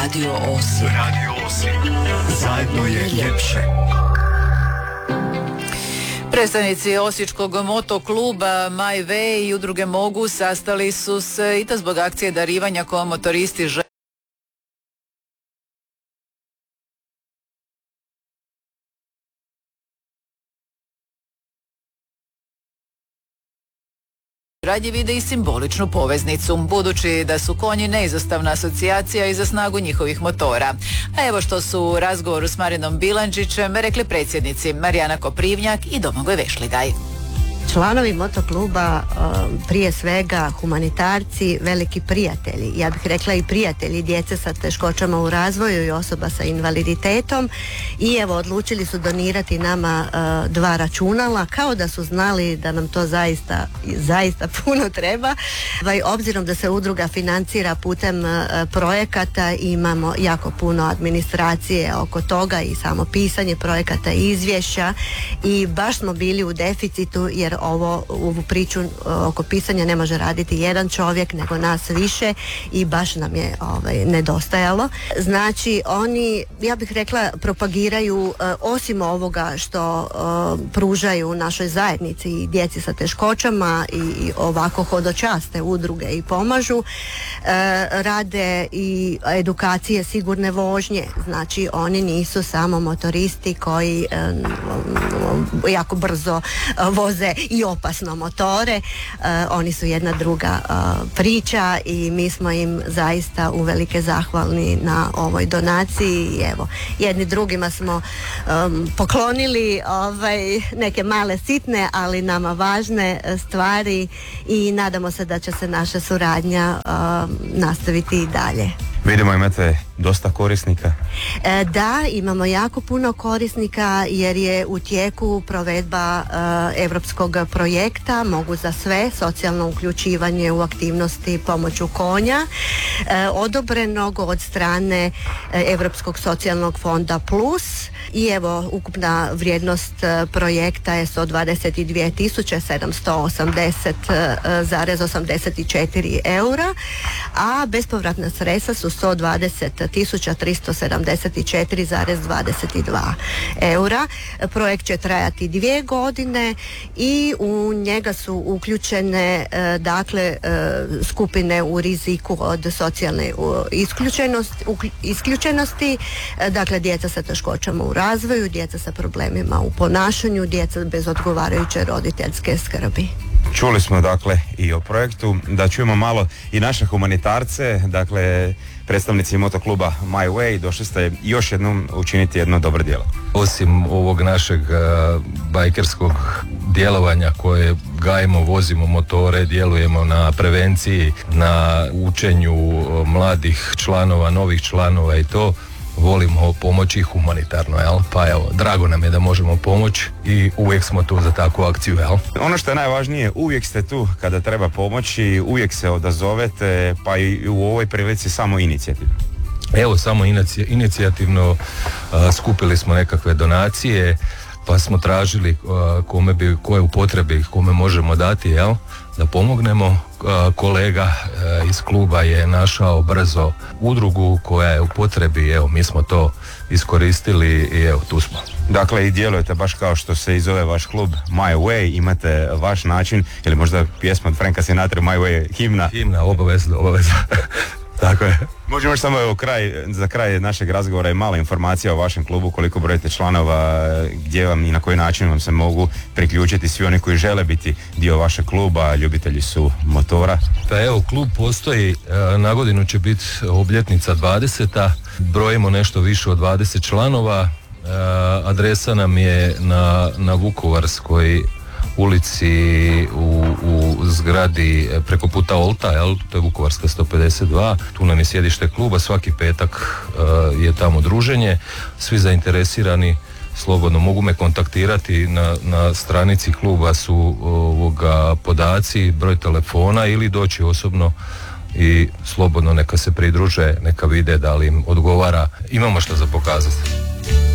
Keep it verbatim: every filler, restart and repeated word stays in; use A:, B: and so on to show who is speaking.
A: Radio Osijek.
B: Radio Osijek. Zajedno je ljepše.
C: Predstavnici Osječkog motokluba My Way i udruge Mogu sastali su se i to zbog akcije darivanja koja motoristi žele radnje vide i simboličnu poveznicu, budući da su konji neizostavna asocijacija i za snagu njihovih motora. A evo što su u razgovoru s Marinom Bilandžićem rekli predsjednici Marijana Koprivnjak i Domagoj Vešligaj.
D: Članovi motokluba prije svega humanitarci, veliki prijatelji, ja bih rekla i prijatelji djece sa teškoćama u razvoju i osoba sa invaliditetom, i evo odlučili su donirati nama dva računala, kao da su znali da nam to zaista zaista puno treba. Obzirom da se udruga financira putem projekata, imamo jako puno administracije oko toga i samo pisanje projekata i izvješća, i baš smo bili u deficitu jer ovo, ovu priču oko pisanja ne može raditi jedan čovjek nego nas više i baš nam je ovaj, nedostajalo. Znači oni, ja bih rekla, propagiraju osim ovoga što pružaju našoj zajednici i djeci sa teškoćama i ovako hodočaste udruge i pomažu, rade i edukacije sigurne vožnje. Znači oni nisu samo motoristi koji jako brzo voze i opasno motore, uh, oni su jedna druga uh, priča i mi smo im zaista uvelike zahvalni na ovoj donaciji i evo, jedni drugima smo um, poklonili ovaj, neke male sitne, ali nama važne stvari i nadamo se da će se naša suradnja uh, nastaviti i dalje.
E: Vidimo, imate dosta korisnika.
D: E, da, imamo jako puno korisnika jer je u tijeku provedba e, europskog projekta Mogu za sve, socijalno uključivanje u aktivnosti pomoću konja, e, odobrenog od strane Europskog socijalnog fonda Plus, i evo ukupna vrijednost projekta je sto dvadeset dvije tisuće sedamsto osamdeset zarez osamdeset četiri eura, a bespovratna sredstva su sto dvadeset tisuća tristo sedamdeset četiri zarez dvadeset dva eura. Projekt će trajati dvije godine i u njega su uključene dakle skupine u riziku od socijalne isključenosti, isključenosti, dakle djeca sa teškoćama u razvoju, djeca sa problemima u ponašanju, djeca bez odgovarajuće roditeljske skrbi.
E: Čuli smo dakle i o projektu, da čujemo malo i naše humanitarce, dakle predstavnici motokluba My Way, došli ste još jednom učiniti jedno dobro djelo.
F: Osim ovog našeg uh, bajkerskog djelovanja koje gajimo, vozimo motore, djelujemo na prevenciji, na učenju uh, mladih članova, novih članova i to, volimo pomoći humanitarno, jel? Pa evo, drago nam je da možemo pomoći i uvijek smo tu za takvu akciju, jel?
E: Ono što je najvažnije, uvijek ste tu kada treba pomoći, uvijek se odazovete, pa i u ovoj prilici samo inicijativno.
F: Evo, samo inici, inicijativno uh, skupili smo nekakve donacije, pa smo tražili uh, kome bi, ko je u potrebi, kome možemo dati, jel? Da pomognemo. Uh, kolega uh, iz kluba je našao brzo udrugu koja je u potrebi, evo mi smo to iskoristili i evo tu smo.
E: Dakle i djelujete baš kao što se i zove vaš klub My Way, imate vaš način, ili možda pjesma od Franka Sinatra, My Way, himna?
F: Himna, obavezno, obavezno. Tako je.
E: Možemo još samo evo kraj, za kraj našeg razgovora i mala informacija o vašem klubu, koliko brojite članova, gdje vam i na koji način vam se mogu priključiti svi oni koji žele biti dio vašeg kluba, ljubitelji su motora.
F: Pa evo, klub postoji, na godinu će biti obljetnica dvadeseta, brojimo nešto više od dvadeset članova, adresa nam je na, na Vukovarskoj ulici u, u zgradi preko puta Olta, jel? To je Vukovarska sto pedeset dva, tu nam je sjedište kluba, svaki petak uh, je tamo druženje, svi zainteresirani slobodno mogu me kontaktirati, na, na stranici kluba su ovoga podaci, broj telefona ili doći osobno i slobodno neka se pridruže, neka vide da li im odgovara, imamo što za pokazati.